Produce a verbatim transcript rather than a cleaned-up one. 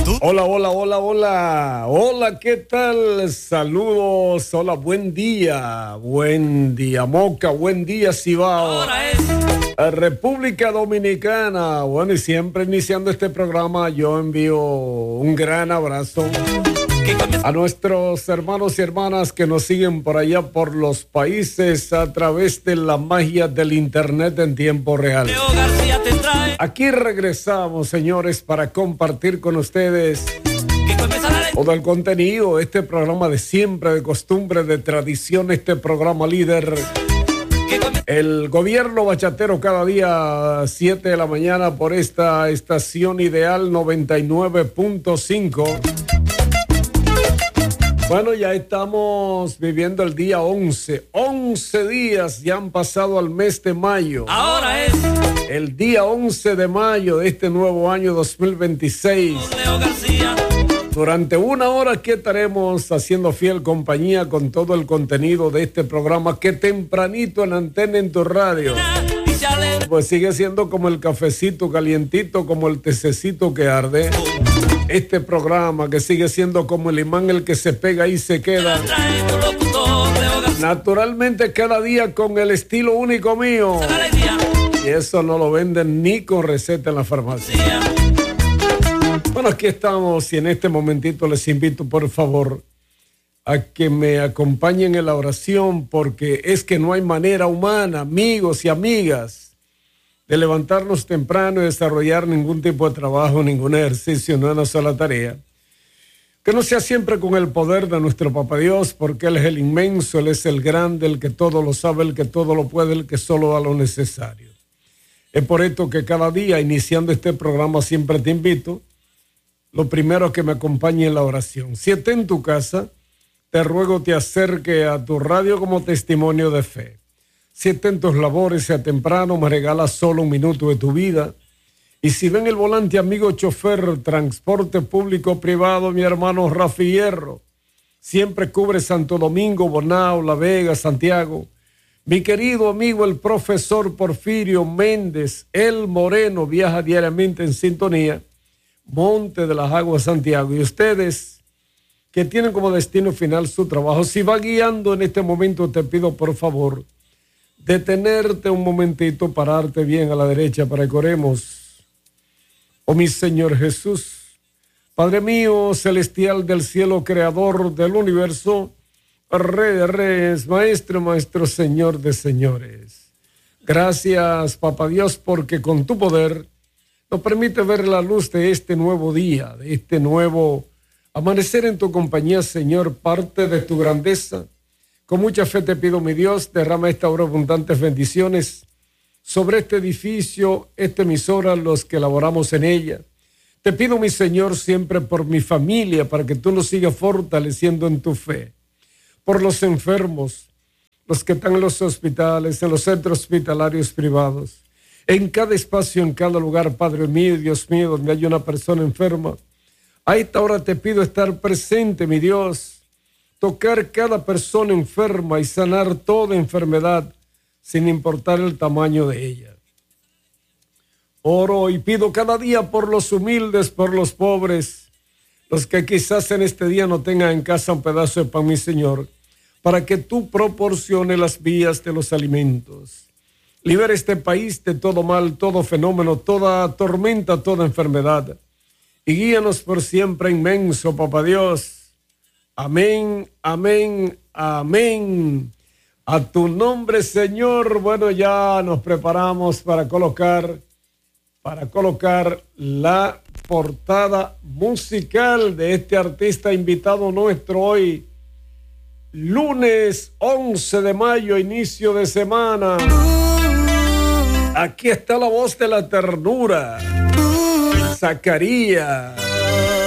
Hola, hola, hola, hola. Hola, ¿qué tal? Saludos. Hola, buen día. Buen día, Moca. Buen día, Cibao. Ahora es República Dominicana. Bueno, y siempre iniciando este programa, yo envío un gran abrazo a nuestros hermanos y hermanas que nos siguen por allá por los países a través de la magia del internet en tiempo real. Leo García te trae. Aquí regresamos, señores, para compartir con ustedes Que comienza la todo el contenido, este programa de siempre, de costumbre, de tradición, este programa líder. que comienza El gobierno bachatero cada día a siete de la mañana por esta estación ideal noventa y nueve punto cinco. Bueno, ya estamos viviendo el día once. once días ya han pasado al mes de mayo. ahora es El día once de mayo de este nuevo año dos mil veintiséis. Leo García. Durante una hora aquí estaremos haciendo fiel compañía con todo el contenido de este programa que tempranito en Antena en tu radio. Y se alegra. Pues sigue siendo como el cafecito calientito, como el tececito que arde. Este programa que sigue siendo como el imán, el que se pega y se queda. Trae tu locutor, Leo García. Naturalmente cada día con el estilo único mío. La alegría. Y eso no lo venden ni con receta en la farmacia. Bueno, aquí estamos y en este momentito les invito por favor a que me acompañen en la oración, porque es que no hay manera humana, amigos y amigas, de levantarnos temprano y desarrollar ningún tipo de trabajo, ningún ejercicio, no una sola tarea, que no sea siempre con el poder de nuestro Papá Dios, porque Él es el inmenso, Él es el grande, el que todo lo sabe, el que todo lo puede, el que solo da lo necesario. Es por esto que cada día, iniciando este programa, siempre te invito, lo primero es que me acompañe en la oración. Si esté en tu casa, te ruego te acerque a tu radio como testimonio de fe. Si esté en tus labores, sea temprano, me regala solo un minuto de tu vida. Y si ven el volante, amigo chofer, transporte público privado, mi hermano Rafi Hierro, siempre cubre Santo Domingo, Bonao, La Vega, Santiago. Mi querido amigo el profesor Porfirio Méndez, el Moreno, viaja diariamente en sintonía, Monte de las Aguas, Santiago. Y ustedes que tienen como destino final su trabajo, si va guiando en este momento, te pido por favor detenerte un momentito, pararte bien a la derecha para que oremos. Oh mi Señor Jesús, Padre mío celestial del cielo, creador del universo, Rey de reyes, maestro, maestro, Señor de señores. Gracias, Papá Dios, porque con tu poder nos permite ver la luz de este nuevo día, de este nuevo amanecer en tu compañía, Señor, parte de tu grandeza. Con mucha fe te pido, mi Dios, derrama esta hora abundantes bendiciones sobre este edificio, esta emisora, los que laboramos en ella. Te pido, mi Señor, siempre por mi familia, para que tú nos sigas fortaleciendo en tu fe. Por los enfermos, los que están en los hospitales, en los centros hospitalarios privados, en cada espacio, en cada lugar, Padre mío y Dios mío, donde hay una persona enferma. A esta hora te pido estar presente, mi Dios, tocar cada persona enferma y sanar toda enfermedad, sin importar el tamaño de ella. Oro y pido cada día por los humildes, por los pobres, los que quizás en este día no tengan en casa un pedazo de pan, mi Señor, para que tú proporciones las vías de los alimentos. Libera este país de todo mal, todo fenómeno, toda tormenta, toda enfermedad. Y guíanos por siempre, inmenso Papá Dios. Amén, amén, amén. A tu nombre, Señor. Bueno, ya nos preparamos para colocar, para colocar la portada musical de este artista invitado nuestro hoy, lunes once de mayo, inicio de semana. Aquí está la voz de la ternura, Zacarías.